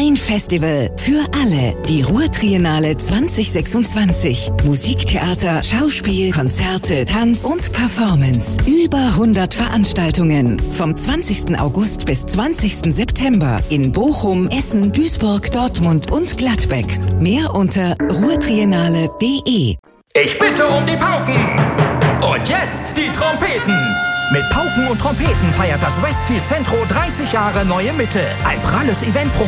Ein Festival für alle. Die Ruhr-Triennale 2026. Musiktheater, Schauspiel, Konzerte, Tanz und Performance. Über 100 Veranstaltungen. Vom 20. August bis 20. September in Bochum, Essen, Duisburg, Dortmund und Gladbeck. Mehr unter ruhrtriennale.de. Ich bitte um die Pauken. Und jetzt die Trompeten. Mit Pauken und Trompeten feiert das Westfield Centro 30 Jahre Neue Mitte. Ein pralles Eventprogramm